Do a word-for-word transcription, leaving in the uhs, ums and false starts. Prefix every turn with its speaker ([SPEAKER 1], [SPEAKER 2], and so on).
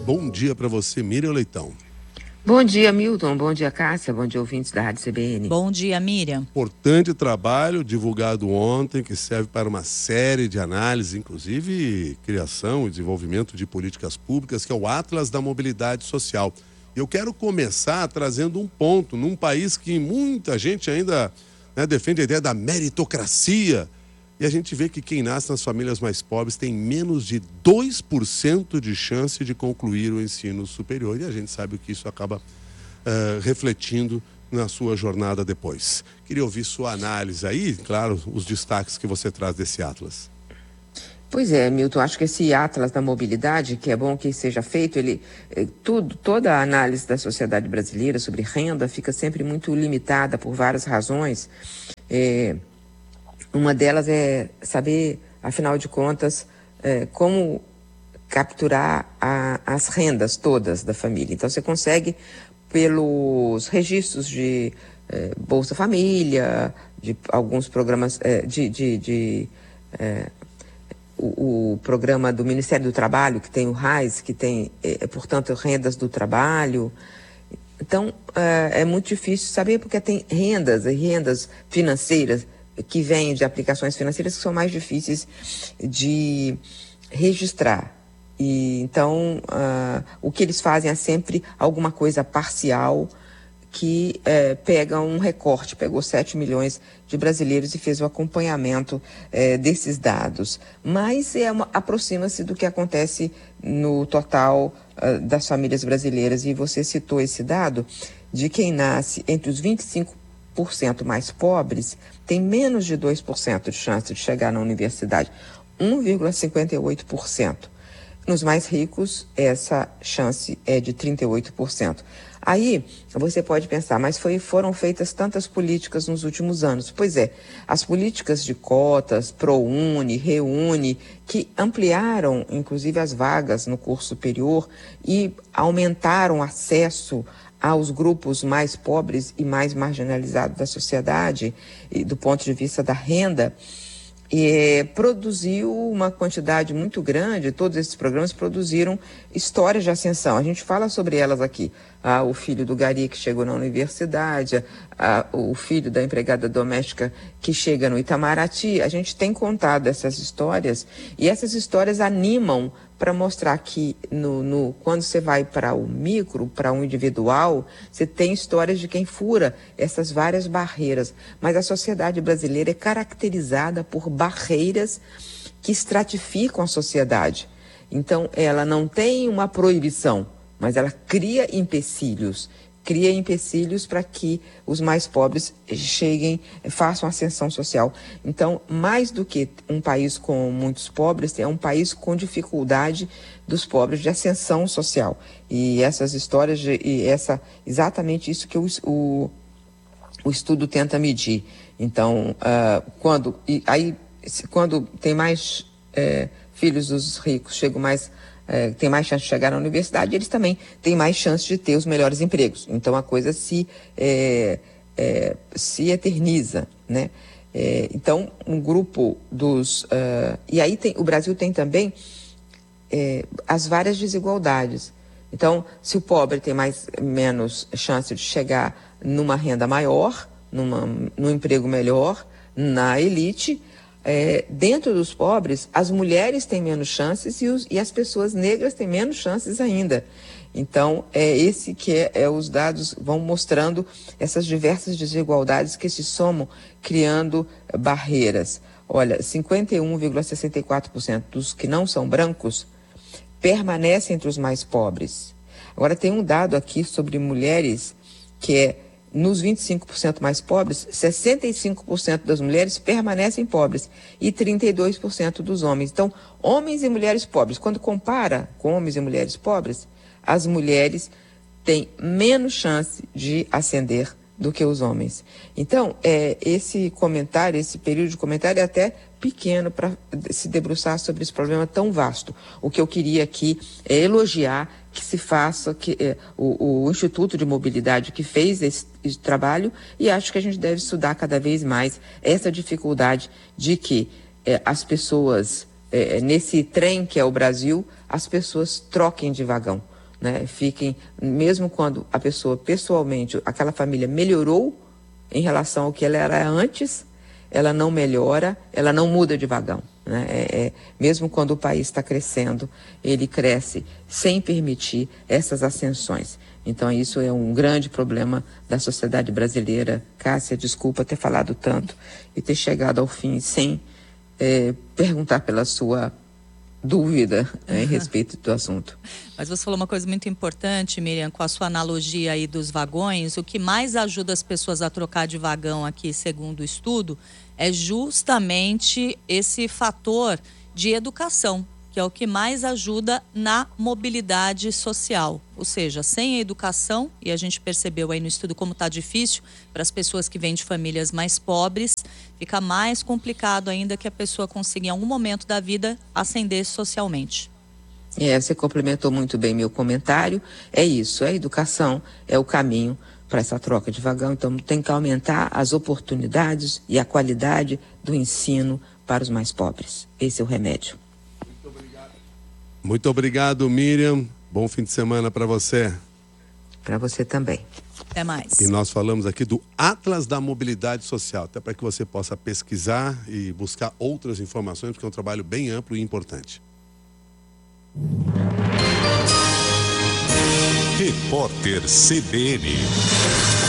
[SPEAKER 1] bom dia para você, Miriam Leitão.
[SPEAKER 2] Bom dia, Milton. Bom dia, Cássia. Bom dia, ouvintes da Rádio C B N.
[SPEAKER 3] Bom dia, Miriam.
[SPEAKER 1] Importante trabalho divulgado ontem, que serve para uma série de análises, inclusive criação e desenvolvimento de políticas públicas, que é o Atlas da Mobilidade Social. Eu quero começar trazendo um ponto num país que muita gente ainda, né, defende a ideia da meritocracia, e a gente vê que quem nasce nas famílias mais pobres tem menos de dois por cento de chance de concluir o ensino superior. E a gente sabe o que isso acaba uh, refletindo na sua jornada depois. Queria ouvir sua análise aí, claro, os destaques que você traz desse Atlas.
[SPEAKER 2] Pois é, Milton, acho que esse Atlas da Mobilidade, que é bom que seja feito, ele, tudo, toda a análise da sociedade brasileira sobre renda fica sempre muito limitada por várias razões. É, Uma delas é saber, afinal de contas, é, como capturar a, as rendas todas da família. Então, você consegue, pelos registros de é, Bolsa Família, de alguns programas, é, de, de, de é, o, o programa do Ministério do Trabalho, que tem o RAIS, que tem, é, portanto, rendas do trabalho. Então, é, é muito difícil saber, porque tem rendas e rendas financeiras que vêm de aplicações financeiras que são mais difíceis de registrar. E, então, uh, o que eles fazem é sempre alguma coisa parcial que uh, pega um recorte, pegou sete milhões de brasileiros e fez o acompanhamento uh, desses dados. Mas é uma, aproxima-se do que acontece no total uh, das famílias brasileiras. E você citou esse dado de quem nasce entre os vinte e cinco por cento mais pobres tem menos de dois por cento de chance de chegar na universidade, um vírgula cinquenta e oito por cento. Nos mais ricos, essa chance é de trinta e oito por cento. Aí, você pode pensar, mas foi, foram feitas tantas políticas nos últimos anos. Pois é, as políticas de cotas, ProUni, ReUni, que ampliaram, inclusive, as vagas no curso superior e aumentaram o acesso aos grupos mais pobres e mais marginalizados da sociedade, e do ponto de vista da renda, e produziu uma quantidade muito grande. Todos esses programas produziram histórias de ascensão. A gente fala sobre elas aqui. Ah, o filho do gari que chegou na universidade, ah, o filho da empregada doméstica que chega no Itamaraty. A gente tem contado essas histórias, e essas histórias animam para mostrar que no, no, quando você vai para o micro, para o individual, você tem histórias de quem fura essas várias barreiras. Mas a sociedade brasileira é caracterizada por barreiras que estratificam a sociedade. Então, ela não tem uma proibição, mas ela cria empecilhos. Cria empecilhos para que os mais pobres cheguem, façam ascensão social. Então, mais do que um país com muitos pobres, é um país com dificuldade dos pobres de ascensão social. E essas histórias, de, e essa, exatamente isso que o, o, o estudo tenta medir. Então, uh, quando, e aí, quando tem mais é, filhos dos ricos, chegam mais... É, tem mais chance de chegar na universidade, eles também têm mais chance de ter os melhores empregos. Então a coisa se, é, é, se eterniza, né? É, então um grupo dos... Uh, e aí tem, o Brasil tem também é, as várias desigualdades. Então, se o pobre tem mais, menos chance de chegar numa renda maior, numa, num emprego melhor, na elite... É, dentro dos pobres, as mulheres têm menos chances e, os, e as pessoas negras têm menos chances ainda. Então, é esse que é, é os dados vão mostrando essas diversas desigualdades que se somam, criando barreiras. Olha, cinquenta e um vírgula sessenta e quatro por cento dos que não são brancos permanecem entre os mais pobres. Agora, tem um dado aqui sobre mulheres que é: nos vinte e cinco por cento mais pobres, sessenta e cinco por cento das mulheres permanecem pobres e trinta e dois por cento dos homens. Então, homens e mulheres pobres. Quando compara com homens e mulheres pobres, as mulheres têm menos chance de ascender do que os homens. Então, é, esse comentário, esse período de comentário é até pequeno para se debruçar sobre esse problema tão vasto. O que eu queria aqui é elogiar que se faça que, é, o, o Instituto de Mobilidade que fez esse, esse trabalho, e acho que a gente deve estudar cada vez mais essa dificuldade de que é, as pessoas, é, nesse trem que é o Brasil, as pessoas troquem de vagão. né? Fiquem, mesmo quando a pessoa, pessoalmente, aquela família melhorou em relação ao que ela era antes, ela não melhora, ela não muda de vagão. Né? É, é, mesmo quando o país está crescendo, ele cresce sem permitir essas ascensões. Então, isso é um grande problema da sociedade brasileira. Cássia, desculpa ter falado tanto e ter chegado ao fim sem é, perguntar pela sua dúvida é, em respeito do assunto.
[SPEAKER 3] Mas você falou uma coisa muito importante, Miriam, com a sua analogia aí dos vagões. O que mais ajuda as pessoas a trocar de vagão aqui, segundo o estudo, é justamente esse fator de educação, que é o que mais ajuda na mobilidade social. Ou seja, sem a educação, e a gente percebeu aí no estudo como está difícil para as pessoas que vêm de famílias mais pobres, fica mais complicado ainda que a pessoa consiga em algum momento da vida ascender socialmente.
[SPEAKER 2] É, você complementou muito bem meu comentário. É isso, a educação é o caminho para essa troca de vagão. Então tem que aumentar as oportunidades e a qualidade do ensino para os mais pobres. Esse é o remédio.
[SPEAKER 1] Muito obrigado, Miriam. Bom fim de semana para você.
[SPEAKER 2] Para você também.
[SPEAKER 3] Até mais.
[SPEAKER 1] E nós falamos aqui do Atlas da Mobilidade Social, até para que você possa pesquisar e buscar outras informações, porque é um trabalho bem amplo e importante.
[SPEAKER 4] Repórter C B N.